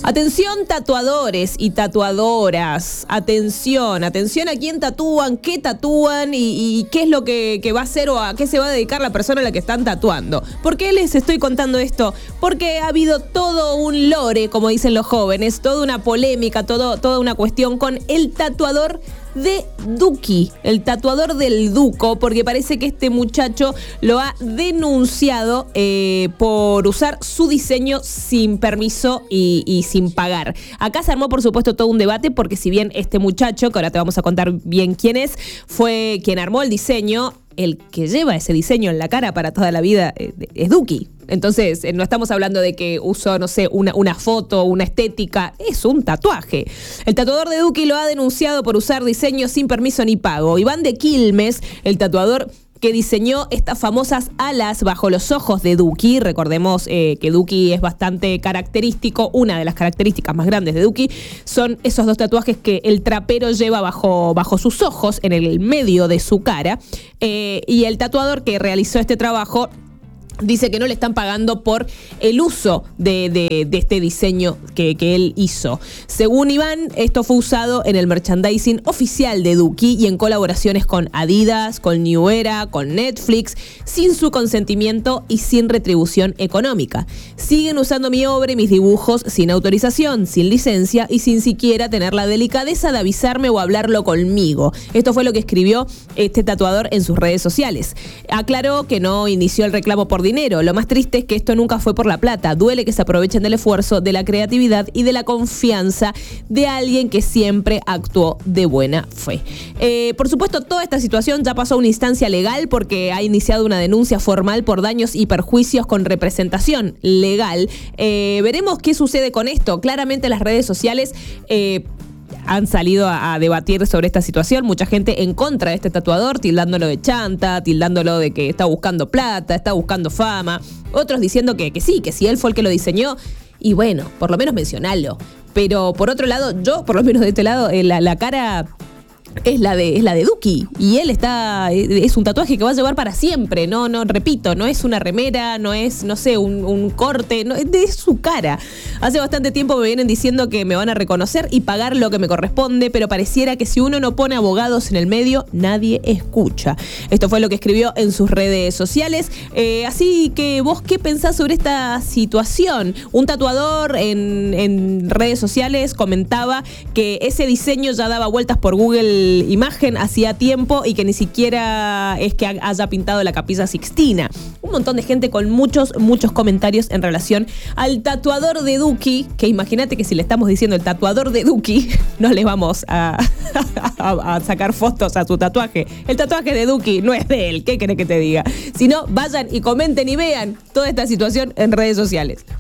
Atención tatuadores y tatuadoras, atención a quién tatúan, qué tatúan y qué es lo que va a hacer o a qué se va a dedicar la persona a la que están tatuando. ¿Por qué les estoy contando esto? Porque ha habido todo un lore, como dicen los jóvenes, toda una polémica, toda una cuestión con el tatuador de Duki, el tatuador del Duco, porque parece que este muchacho lo ha denunciado por usar su diseño sin permiso y sin pagar. Acá se armó, por supuesto, todo un debate, porque si bien este muchacho, que ahora te vamos a contar bien quién es, fue quien armó el diseño, el que lleva ese diseño en la cara para toda la vida es Duki. Entonces, no estamos hablando de que usó, no sé, una foto, una estética, es un tatuaje. El tatuador de Duki lo ha denunciado por usar diseños sin permiso ni pago. Iván de Quilmes, el tatuador que diseñó estas famosas alas bajo los ojos de Duki. Recordemos que Duki es bastante característico. Una de las características más grandes de Duki son esos dos tatuajes que el trapero lleva bajo sus ojos, en el medio de su cara. Y el tatuador que realizó este trabajo dice que no le están pagando por el uso de este diseño que él hizo. Según Iván, esto fue usado en el merchandising oficial de Duki y en colaboraciones con Adidas, con New Era, con Netflix, sin su consentimiento y sin retribución económica. Siguen usando mi obra y mis dibujos sin autorización, sin licencia y sin siquiera tener la delicadeza de avisarme o hablarlo conmigo. Esto fue lo que escribió este tatuador en sus redes sociales. Aclaró que no inició el reclamo por dinero. Lo más triste es que esto nunca fue por la plata. Duele que se aprovechen del esfuerzo, de la creatividad y de la confianza de alguien que siempre actuó de buena fe. Por supuesto, toda esta situación ya pasó a una instancia legal porque ha iniciado una denuncia formal por daños y perjuicios con representación legal. Veremos qué sucede con esto. Claramente las redes sociales han salido a debatir sobre esta situación. Mucha gente en contra de este tatuador, tildándolo de chanta, tildándolo de que está buscando plata, está buscando fama. Otros diciendo que sí, que si él fue el que lo diseñó. Y bueno, por lo menos mencionalo. Pero por otro lado, yo, por lo menos de este lado, la cara es la de Duki. Y él es un tatuaje que va a llevar para siempre. No, repito, no es una remera, no es, no sé, un corte, no, es su cara. Hace bastante tiempo me vienen diciendo que me van a reconocer y pagar lo que me corresponde, pero pareciera que si uno no pone abogados en el medio, nadie escucha. Esto fue lo que escribió en sus redes sociales. Así que vos, ¿qué pensás sobre esta situación? Un tatuador en redes sociales comentaba que ese diseño ya daba vueltas por Google Imagen hacía tiempo y que ni siquiera es que haya pintado la Capilla Sixtina. Un montón de gente con muchos comentarios en relación al tatuador de Duki, que imagínate que si le estamos diciendo el tatuador de Duki, no les vamos a sacar fotos a su tatuaje. El tatuaje de Duki no es de él, ¿qué querés que te diga? Si no, vayan y comenten y vean toda esta situación en redes sociales.